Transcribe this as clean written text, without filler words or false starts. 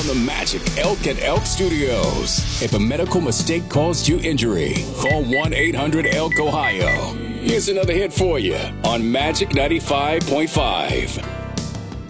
from the Magic Elk at Elk Studios. If a medical mistake caused you injury, call 1-800-ELK-OHIO. Here's another hit for you on Magic 95.5.